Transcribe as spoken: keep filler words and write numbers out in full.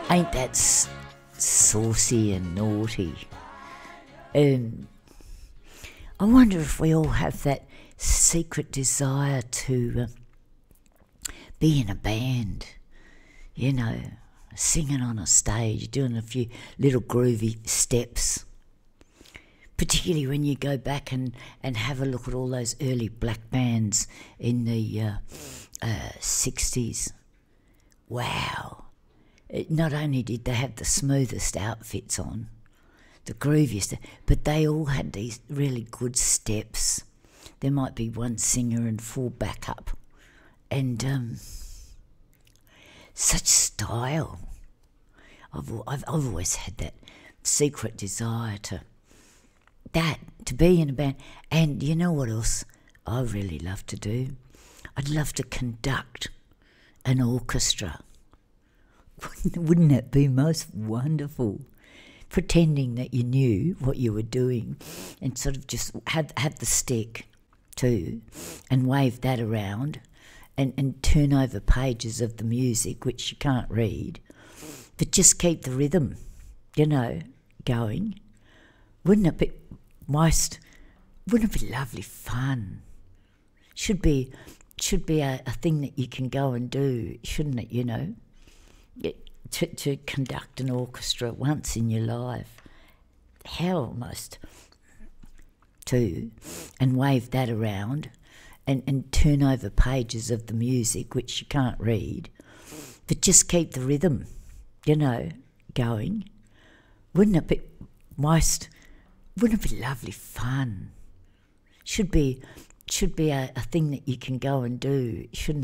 Ain't that s- saucy and naughty? Um, I wonder if we all have that secret desire to uh, be in a band, you know, singing on a stage, doing a few little groovy steps. Particularly when you go back and, and have a look at all those early black bands in the uh, uh, sixties. Wow. It, not only did they have the smoothest outfits on, the grooviest, but they all had these really good steps. There might be one singer and four backup. And um, such style. I've, I've, I've always had that secret desire to that, to be in a band. And you know what else I really love to do? I'd love to conduct an orchestra. Wouldn't that be most wonderful? Pretending that you knew what you were doing and sort of just have, have the stick too and wave that around and, and turn over pages of the music which you can't read, but just keep the rhythm, you know, going. Wouldn't it be most, wouldn't it be lovely fun? Should be, should be a, a thing that you can go and do, shouldn't it, you know? To, to conduct an orchestra once in your life. How almost too, and wave that around and, and turn over pages of the music which you can't read, but just keep the rhythm, you know, going. Wouldn't it be most, wouldn't it be lovely fun? Should be, should be a, a thing that you can go and do, shouldn't